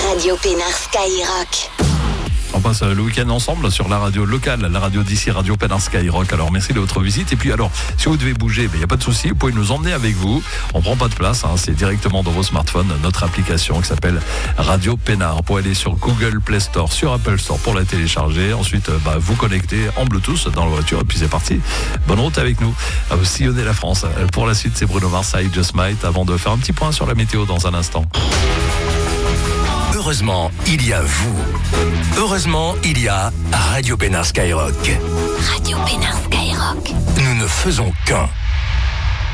Radio Pénard Skyrock. On passe le week-end ensemble sur la radio locale, la radio d'ici, Radio Pénard Skyrock. Alors merci de votre visite. Et puis alors, si vous devez bouger, il n'y a pas de souci, vous pouvez nous emmener avec vous. On prend pas de place, c'est directement dans vos smartphones, notre application qui s'appelle Radio Pénard. Pour aller sur Google Play Store, sur Apple Store pour la télécharger. Ensuite, vous connecter en Bluetooth dans la voiture et puis c'est parti. Bonne route avec nous. À vous sillonner la France. Pour la suite, c'est Bruno Mars, I Just Might, avant de faire un petit point sur la météo dans un instant. Heureusement, il y a vous. Heureusement, il y a Radio Pénard Skyrock. Radio Pénard Skyrock. Nous ne faisons qu'un.